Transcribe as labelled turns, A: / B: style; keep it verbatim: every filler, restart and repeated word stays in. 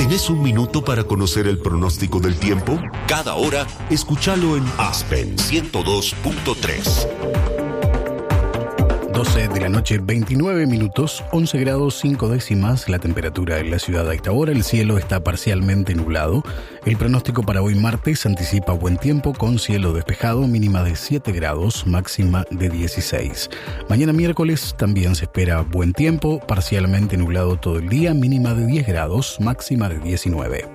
A: ¿Tenés un minuto para conocer el pronóstico del tiempo? Cada hora, escúchalo en Aspen ciento dos punto tres.
B: doce de la noche, veintinueve minutos, once grados cinco décimas la temperatura en la ciudad a esta hora. El cielo está parcialmente nublado. El pronóstico para hoy martes anticipa buen tiempo con cielo despejado, mínima de siete grados, máxima de dieciséis. Mañana miércoles también se espera buen tiempo, parcialmente nublado todo el día, mínima de diez grados, máxima de diecinueve.